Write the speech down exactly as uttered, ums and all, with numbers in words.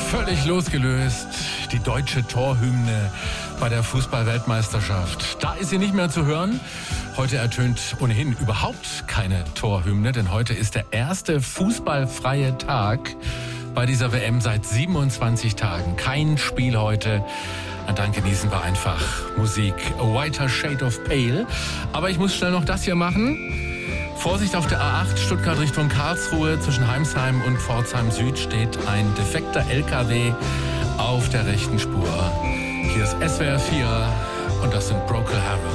Völlig losgelöst, die deutsche Torhymne bei der Fußball-Weltmeisterschaft. Da ist sie nicht mehr zu hören. Heute ertönt ohnehin überhaupt keine Torhymne, denn heute ist der erste fußballfreie Tag bei dieser W M seit siebenundzwanzig Tagen. Kein Spiel heute. Und dann genießen wir einfach Musik. A Whiter Shade of Pale. Aber ich muss schnell noch das hier machen. Vorsicht, auf der A acht Stuttgart Richtung Karlsruhe zwischen Heimsheim und Pforzheim Süd steht ein defekter L K W auf der rechten Spur. Hier ist S W R vier und das sind Procol Harum.